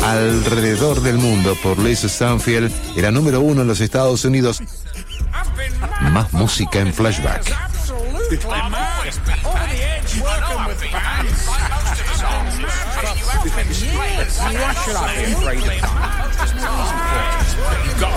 alrededor del mundo por Lisa Stanfield, era número 1 en los Estados Unidos. Más música en Flashback.